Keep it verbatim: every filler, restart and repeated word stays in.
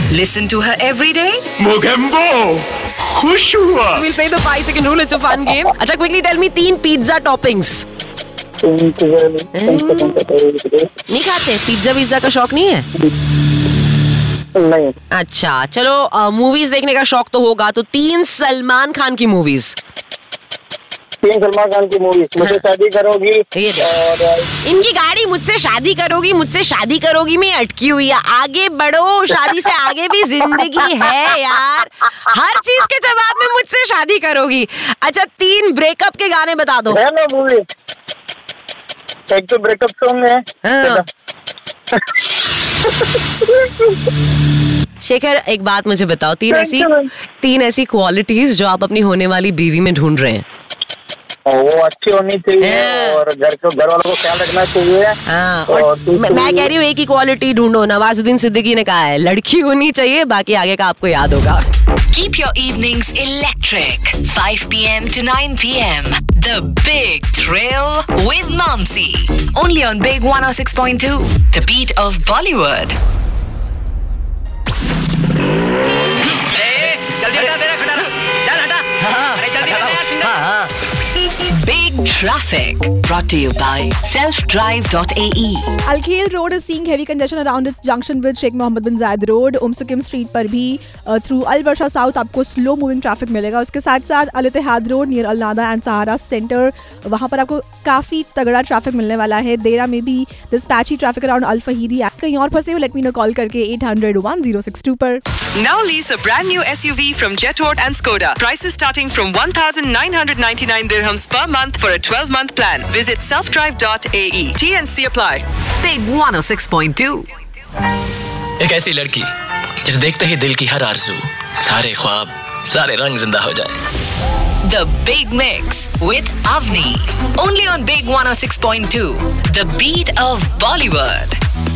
Listen to her every day? Mogambo! खुश हुआ. We'll play the five second rule. It's a fun game. अच्छा, quickly tell me तीन pizza toppings. नहीं खाते? Pizza pizza का शौक नहीं है? नहीं. अच्छा चलो, मूवीज देखने का शौक तो होगा, तो तीन सलमान खान की मूवीज. तीन सलमान खान की मूवीज. मुझसे शादी करोगी और इनकी गाड़ी मुझसे शादी करोगी, मुझसे शादी करोगी में अटकी हुई है. आगे बढ़ो, शादी से आगे भी जिंदगी है यार. हर चीज के जवाब में मुझसे शादी करोगी. अच्छा, तीन ब्रेकअप के गाने बता दो. है ना मूवी. एक तो ब्रेकअप सॉन्ग है. हाँ. शेखर, एक बात मुझे बताओ, तीन ऐसी तीन ऐसी क्वालिटीज जो आप अपनी होने वाली बीवी में ढूंढ रहे हैं. वो अच्छी होनी चाहिए और घर को घर वालों को ख्याल रखना चाहिए. हाँ, और मैं, मैं कह रही हूँ एक ही क्वालिटी ढूंढो. नवाजुद्दीन सिद्दीकी ने कहा है लड़की होनी चाहिए, बाकी आगे का आपको याद होगा. Keep your evenings electric. five p m to nine p m The Big Thrill with Nancy. Only on Big one oh six point two. The beat of Bollywood. जल्दी हटा, तेरा खटारा. चल हटा. अरे जल्दी हटा यार, चिंता. Big Traffic. Brought to you by self drive dot a e. Al Khail Road is seeing heavy congestion around its junction with Sheikh Mohammed bin Zayed Road. Um सुकीम street पर भी थ्रू अल वर्षा साउथ आपको slow moving traffic मिलेगा. उसके साथ साथ अल इत्तेहाद road near Al Nada and Sahara centre, वहाँ पर आपको काफी तगड़ा ट्रैफिक मिलने वाला है. देरा में भी दिस पैची ट्रैफिक अराउंड अल फहीदी. कहीं और फंसे हो, लेट मी नो कॉल करके eight hundred one oh six two पर. Now lease a brand new S U V from Jetord and Skoda. Prices starting from one thousand nine hundred ninety-nine dirhams per month for a twelve month plan. Visit self drive dot a e. T and C apply. Big one oh six point two. एक ऐसी लड़की जिसे देखते ही दिल की हर आरज़ू, सारे ख्वाब, सारे रंग जिंदा हो जाए. The Big Mix with Avni. Only on Big one oh six point two. The beat of Bollywood.